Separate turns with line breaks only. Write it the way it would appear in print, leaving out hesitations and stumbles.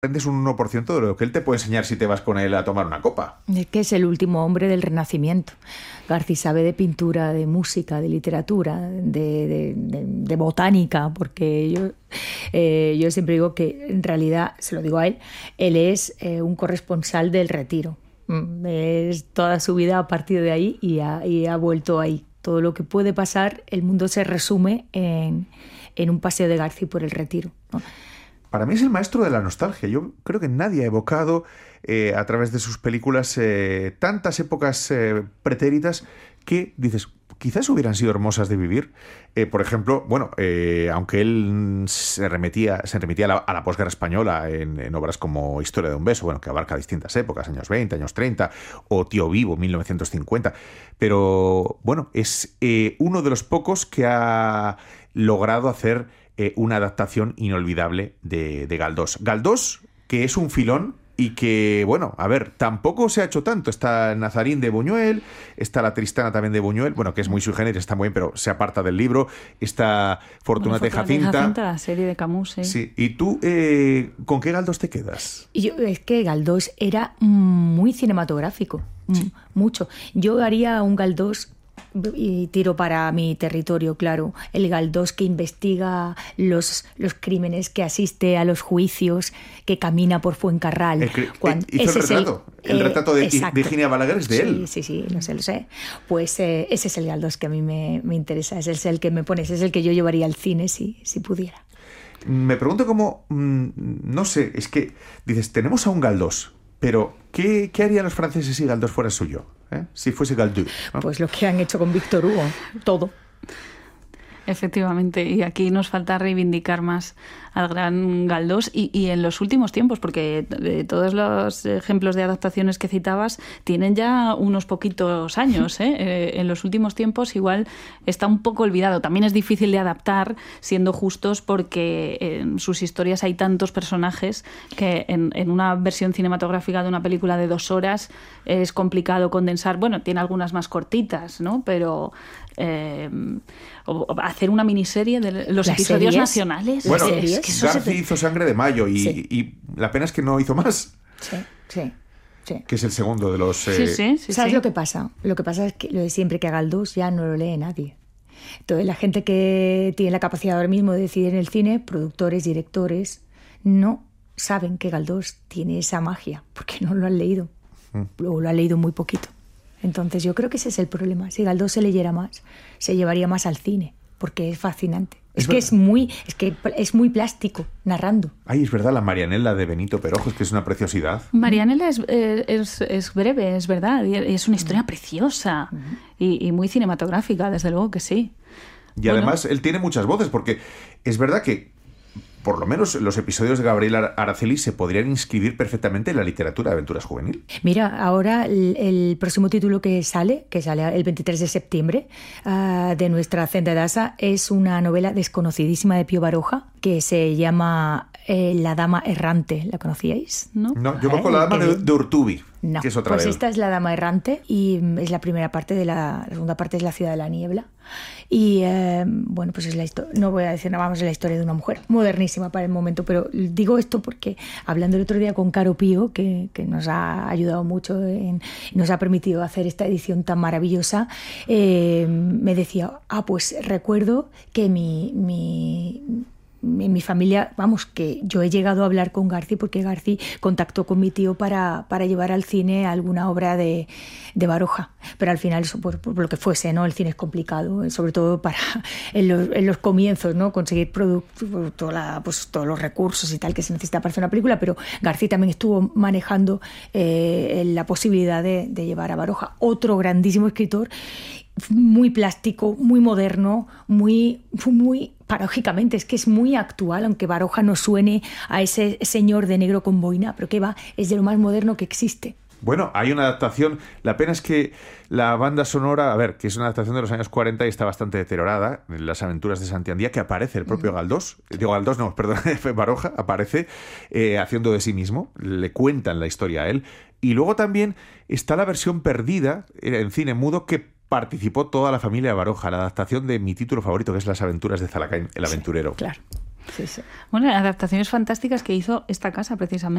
aprendes un 1% de lo que él te puede enseñar si te vas con él a tomar una copa.
Es que es el último hombre del Renacimiento. García sabe de pintura, de música, de literatura, de botánica, porque yo siempre digo que en realidad, se lo digo a él es un corresponsal del Retiro. Es toda su vida a partir de ahí y ha vuelto ahí. Todo lo que puede pasar, el mundo se resume en un paseo de García por el Retiro, ¿no?
Para mí es el maestro de la nostalgia. Yo creo que nadie ha evocado a través de sus películas tantas épocas pretéritas que dices, quizás hubieran sido hermosas de vivir. Por ejemplo, aunque él se remitía a la posguerra española en obras como Historia de un beso, que abarca distintas épocas, años 20, años 30, o Tío Vivo, 1950. Pero, es uno de los pocos que ha logrado hacer una adaptación inolvidable de Galdós. Galdós, que es un filón y que, tampoco se ha hecho tanto. Está Nazarín de Buñuel, está La Tristana también de Buñuel, que es muy sui generis, está muy bien, pero se aparta del libro. Está Fortunata y Jacinta.
La serie de Camus, sí.
Sí. ¿Y tú con qué Galdós te quedas?
Es que Galdós era muy cinematográfico, mucho. Yo haría un Galdós, y tiro para mi territorio, claro, el Galdós que investiga los crímenes, que asiste a los juicios, que camina por Fuencarral.
Hizo el retrato de Virginia Balaguer es de él.
Sí, lo sé. Pues ese es el Galdós que a mí me interesa, ese es el que me pones, es el que yo llevaría al cine si pudiera.
Me pregunto cómo, no sé, es que dices, tenemos a un Galdós, pero ¿qué harían los franceses si Galdós fuera suyo? Si fuese Galdós, ¿no?
Pues lo que han hecho con Víctor Hugo, todo.
Efectivamente, y aquí nos falta reivindicar más al gran Galdós y en los últimos tiempos, porque todos los ejemplos de adaptaciones que citabas tienen ya unos poquitos años, en los últimos tiempos igual está un poco olvidado. También es difícil de adaptar, siendo justos, porque en sus historias hay tantos personajes que en una versión cinematográfica de una película de 2 horas es complicado condensar. Tiene algunas más cortitas, ¿no? Pero o hacer una miniserie de los episodios nacionales.
García hizo Sangre de Mayo y la pena es que no hizo más.
Sí.
Que es el segundo de los...
¿Sabes lo que pasa? Lo que pasa es que lo de siempre, que a Galdós ya no lo lee nadie. Entonces la gente que tiene la capacidad ahora mismo de decidir en el cine, productores, directores, no saben que Galdós tiene esa magia, porque no lo han leído. Luego lo han leído muy poquito. Entonces yo creo que ese es el problema. Si Galdós se leyera más, se llevaría más al cine, porque es fascinante. Es que es muy plástico, narrando.
Ay, es verdad, la Marianela de Benito Perojos, que es una preciosidad.
Marianela es breve, es verdad, y es una historia preciosa y muy cinematográfica, desde luego que sí.
Y además él tiene muchas voces, porque es verdad que por lo menos los episodios de Gabriel Araceli se podrían inscribir perfectamente en la literatura de aventuras juvenil.
Mira, ahora el próximo título que sale el 23 de septiembre, de nuestra Cenda d'Asa, es una novela desconocidísima de Pío Baroja, que se llama La Dama Errante. ¿La conocíais?
No,
yo conozco La Dama de Urtubi.
No,
que es otra
pues
vez.
Esta es La Dama Errante y es la primera parte la segunda parte es La Ciudad de la Niebla. Y pues es la historia, no voy a decir nada más, es la historia de una mujer modernísima para el momento, pero digo esto porque hablando el otro día con Caro Pío, que nos ha ayudado mucho nos ha permitido hacer esta edición tan maravillosa, me decía, pues recuerdo que en mi familia, que yo he llegado a hablar con García porque García contactó con mi tío para llevar al cine alguna obra de Baroja, pero al final por lo que fuese, ¿no? El cine es complicado, sobre todo en los comienzos, ¿no? Conseguir todos los recursos y tal que se necesita para hacer una película, pero García también estuvo manejando la posibilidad de llevar a Baroja, otro grandísimo escritor, muy plástico, muy moderno, muy paradójicamente, es que es muy actual, aunque Baroja no suene a ese señor de negro con boina, pero que es de lo más moderno que existe.
Hay una adaptación, la pena es que la banda sonora, que es una adaptación de los años 40 y está bastante deteriorada, en Las aventuras de Santiandía, que aparece el propio Baroja aparece haciendo de sí mismo, le cuentan la historia a él, y luego también está la versión perdida en cine mudo que participó toda la familia Baroja, la adaptación de mi título favorito, que es Las aventuras de Zalacain, el aventurero.
Claro. Sí, sí.
Bueno, adaptaciones fantásticas que hizo esta casa, precisamente.